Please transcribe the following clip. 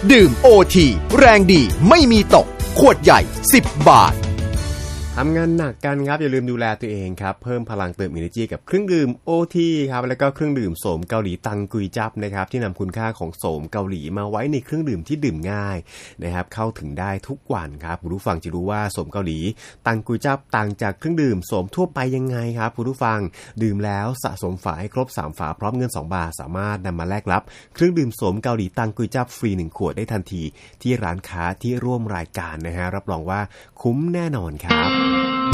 ดื่ม OT แรงดีไม่มีตกขวดใหญ่10 บาททำงานหนักกันครับอย่าลืมดูแลตัวเองครับเพิ่มพลังเติม Energy กับเครื่องดื่ม OT ครับแล้วก็เครื่องดื่มโสมเกาหลีตังกุยจับนะครับที่นำคุณค่าของโสมเกาหลีมาไว้ในเครื่องดื่มที่ดื่มง่ายนะครับเข้าถึงได้ทุกวันครับคุณผู้ฟังจะรู้ว่าโสมเกาหลีตังกุยจับต่างจากเครื่องดื่มโสมทั่วไปยังไงครับคุณผู้ฟังดื่มแล้วสะสมฝาให้ครบ3ฝาพร้อมเงิน2 บาทสามารถนำมาแลกรับเครื่องดื่มโสมเกาหลีตังกุยจับฟรี1 ขวดได้ทันทีที่ร้านค้าที่ร่วมรายการนะฮะรับรองว่าคุ้มแน่นอนครับ